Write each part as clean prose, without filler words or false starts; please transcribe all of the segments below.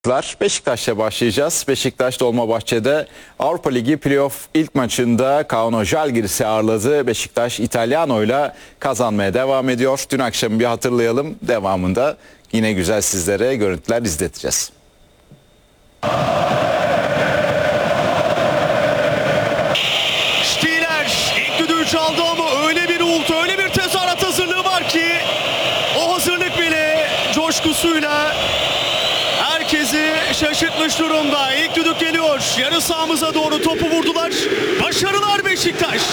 Beşiktaş'la başlayacağız. Beşiktaş Dolmabahçe'de Avrupa Ligi playoff ilk maçında Kauno Žalgiris'i ağırladı. Beşiktaş İtalyano'yla kazanmaya devam ediyor. Dün akşam bir hatırlayalım. Devamında yine güzel sizlere görüntüler izleteceğiz. Stiller ilk düdüğü çaldı ama öyle bir uğultu, öyle bir tezahürat hazırlığı var ki o hazırlık bile coşkusuyla herkesi şaşırtmış durumda. İlk düdük geliyor. Yarı sahamıza doğru topu vurdular. Başarılar Beşiktaş.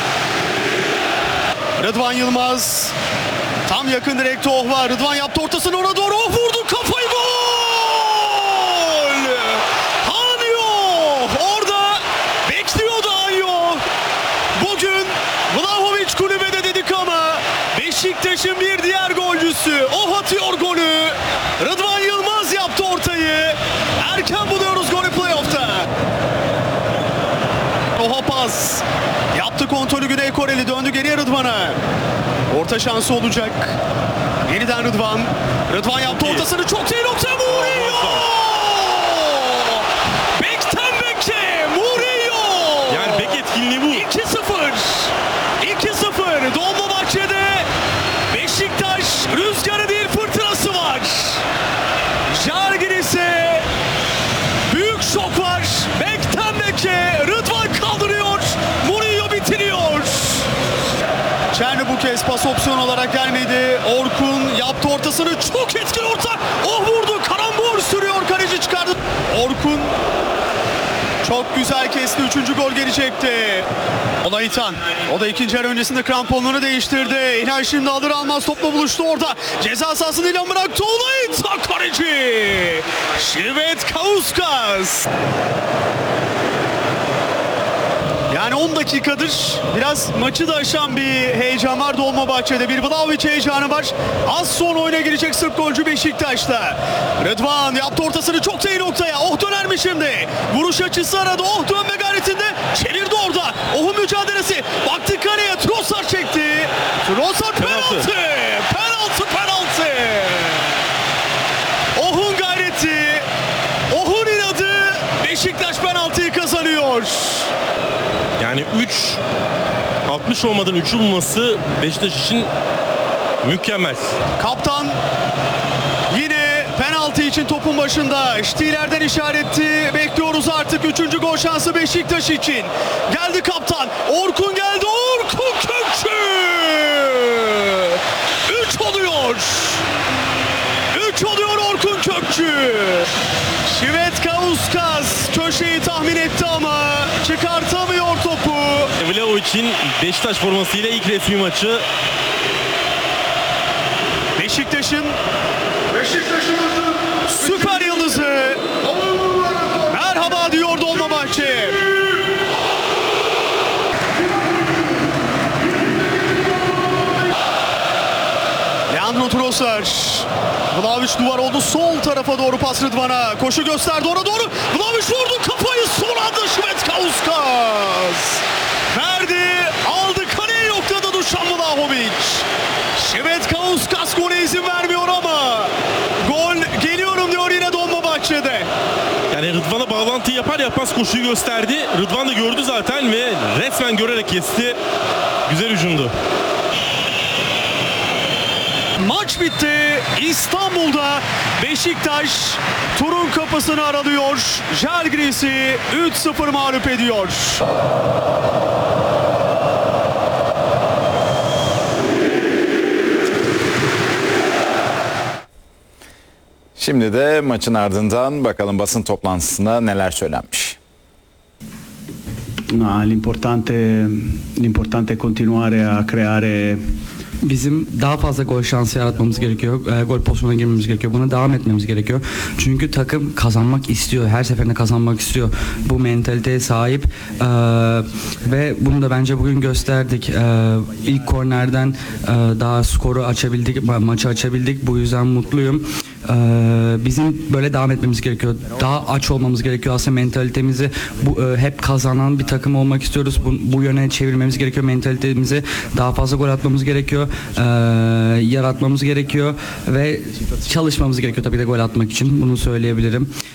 Rıdvan Yılmaz tam yakın direkte var. Rıdvan yaptı ortasını ona doğru. Vurdu kafayı, gol! Anyo orada bekliyordu Anyo. Bugün Vlahovic kulübede dedik ama Beşiktaş'ın bir diğer golcüsü. O atıyor golü. Rıdvan Yılmaz yaptı ortayı. Erken buluyoruz golü playoff'ta. Oha pas. Yaptı kontrolü Güney Koreli. Döndü geriye Rıdvan'a. Orta şansı olacak. Yeniden Rıdvan. Rıdvan yaptı ortasını. Çok iyi nokta. Murillo! Bekten beke. Murillo! Yani bek etkinliği bu. 2-0. 2-0. Dolmabahçe'de Beşiktaş rüzgarı değil fırtınası var. Žalgiris'e büyük şok var. Bekten beke. Rıdvan kaldırıyor. Murillo bitiriyor. Çerni bu kez pas opsiyon olarak gelmedi. Orkun yaptı ortasını. Çok etkili orta. Oh vurdu. Karambol sürüyor. Kaleci çıkardı. Orkun çok güzel kesti. Üçüncü gol gelecekti. Olayitan. O da ikinci yarı öncesinde kramponluğunu değiştirdi. İlhan şimdi alır almaz topla buluştu orada. Ceza sahasını ilan bıraktı. Olayitan kaleci. Švedskas. Yani 10 dakikadır biraz maçı da aşan bir heyecan var Dolmabahçe'de. Bir Vlahovic heyecanı var. Az sonra oyuna girecek Sırp golcü Beşiktaş'ta. Rıdvan yaptı ortasını çok iyi noktaya. Oh döner mi şimdi? Vuruş açısı aradı. Oh dönme gayretinde. Çevirdi orada. Oh'un mücadelesi. Baktı kaleye. Trossard çekti. Trossard penaltı. Penaltı. Oh'un gayreti. Oh'un inadı. Beşiktaş penaltıyı kazanıyor. Yani 60 olmadan 3 bulması Beşiktaş için mükemmel. Kaptan yine penaltı için topun başında. Stiller'den işaretti. Bekliyoruz artık 3. gol şansı Beşiktaş için. Geldi kaptan. Orkun geldi. Orkun Kökçü. 3 oluyor. 3 oluyor Orkun Kökçü. Švedskas köşeyi tahmin etti ama çıkartamıyor topu. Vlahovic'in Beşiktaş formasıyla ilk resmi maçı. Beşiktaş'ın süper yıldızı merhaba diyor Dolmabahçe. Leandro Trossard. Vlahovic duvar oldu. Sol tarafa doğru pas Rıdvan'a. Koşu gösterdi ona doğru. Vlahovic vurdu kafayı. Son anda Švedskas. Verdi. Aldı. Kaleye noktada Dušan Vlahovic. Švedskas gole izin vermiyor ama gol geliyorum diyor yine Dolmabahçe'de. Yani Rıdvan'a bağlantı yapar yapmaz koşuyu gösterdi. Rıdvan da gördü zaten ve resmen görerek kesti. Güzel hücumdu. Maç bitti. İstanbul'da Beşiktaş turun kapısını aralıyor. Žalgiris'i 3-0 mağlup ediyor. Şimdi de maçın ardından bakalım basın toplantısında neler söylenmiş. No, l'importante è continuare a creare. Bizim daha fazla gol şansı yaratmamız gerekiyor. Gol pozisyonuna girmemiz gerekiyor. Buna devam etmemiz gerekiyor. Çünkü takım kazanmak istiyor. Her seferinde kazanmak istiyor. Bu mentaliteye sahip. Ve bunu da bence bugün gösterdik. İlk kornerden daha skoru açabildik. Maçı açabildik. Bu yüzden mutluyum. bizim böyle devam etmemiz gerekiyor. Daha aç olmamız gerekiyor. Aslında mentalitemizi hep kazanan bir takım olmak istiyoruz. Bu yöne çevirmemiz gerekiyor. Mentalitemizi daha fazla gol atmamız gerekiyor. Yaratmamız gerekiyor ve çalışmamız gerekiyor tabii de gol atmak için. Bunu söyleyebilirim.